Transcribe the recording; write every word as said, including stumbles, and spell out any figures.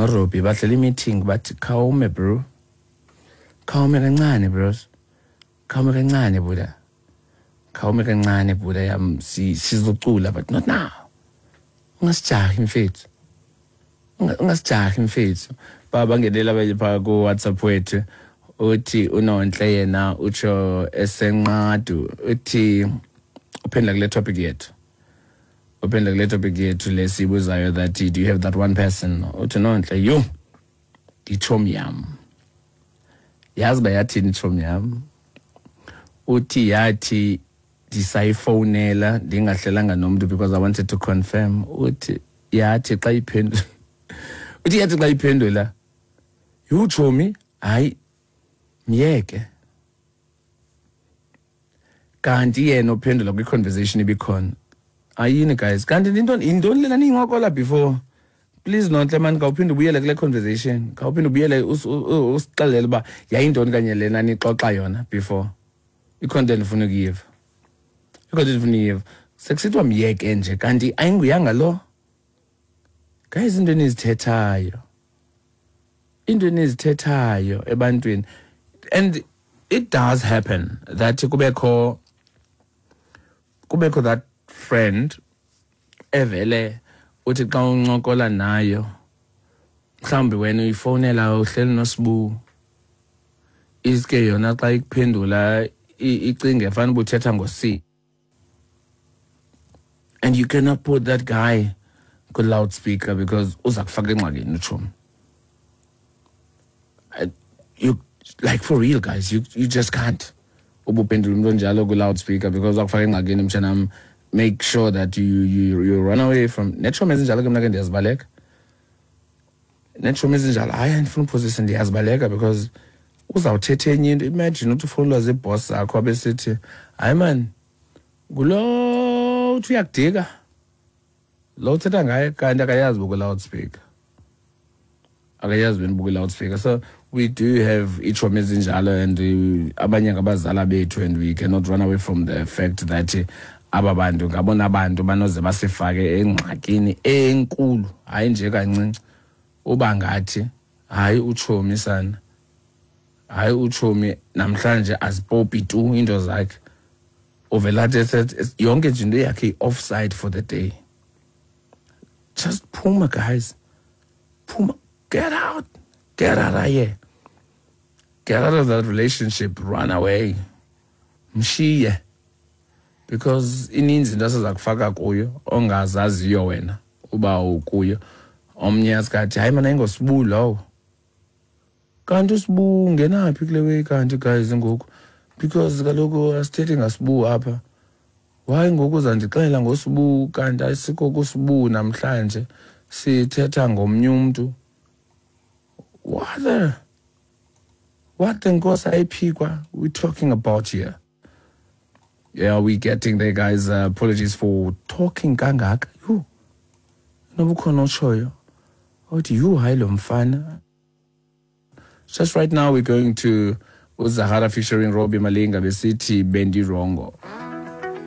noRobbie badlela meeting bathi khawume bro. Khawume kancane bros. Khawume kancane buda. Khawume kancane buda yam si sizocula but not now. Ungasijahi mfethu. Ungasijahi mfethu. Baba ngelela bayipha ku WhatsApp wethu uthi uNonhle yena utsho esenqadu uthi uphendula kule topic yethu. Uphendula kule topic yethu lesibuzayo that do you have that one person uthi Nonhle yo ichom yam. Yazi bayathini ichom yam. Uthi yathi ndisayifonela ndingahlelanga nomuntu because I wanted to confirm uthi yathi xa iphendula uthi yathi xa iphendula you chomi hayi myeke kanti yena uphendula kwi conversation ibikhona ayini guys kanti into intoni lena ningokola before please Nonhle man kawuphinde ubuyele kule conversation kawuphinde ubuyele usixelele ba yayintoni kanye lena nixoxa yona before i-content ufuna ukuyiva i-content ufuna ukuyiva sekusithwa myeke nje kanti ayinguyanga lo guys into enizithethayo into enizithethayo ebantwini and it does happen that kubekho kubekho that friend evele uthi xa uncokola nayo mhlawumbi wena uyifonela uhleli noSibu iske yona xa ikuphendula icinge fana ubuthetha ngoC and you cannot put that guy ku loudspeaker because uza kufaka engxakini utshomi. You like for real guys you you just can't ubuphendula umuntu njalo ku loudspeaker because akufaka engxakini mshanam. Make sure that you you you run away from natural ezinjalo ke mina ke ndiyazibaleka natural ezinjalo hayi andifuna uphosisa ndiyazibaleka because uzawuthetha enye into. Imagine uthi ufonelwa ziboss zakho abesithi hayi man ngulo uthi uyakudika lo uthetha ngaye kanti akayazi buku loudspeaker akayazi wena buku loudspeaker. So we do have ichome ezinjalo and uh, abanye ngabazala bethu and we cannot run away from the fact that uh, aba bantu ngabona abantu banoze basifake engxakini enkulu hayi nje kancinci uba ngathi hayi uchomi sana hayi uchomi namhlanje azipopi tu into zakhe ovelathi yonke nje into yakhe offside for the day. Just phuma guys phuma get out get out of here get out of that relationship run away mshiye because ininzi into asazakufaka kuyo ongazaziyo wena uba ukuyo omnye asikathi hayi mana ingosibu lowo kanti usibu ngenaphi kule way kanti guys ngoku because kaloku asithethe ngasibu apha why ngoku uzandixela ngosibu kanti asikho kusibu namhlanje sithetha ngomnye umuntu. What the what the nkosi ayiphikwa we talking about here? Yeah, we getting there, guys. Uh, apologies for talking kangaka. You, nobukhona otshoyo. Othi you hayi lo mfana. Just right now we're going to uZahara featuring Robbie Malinga besithi Bendi Rongo.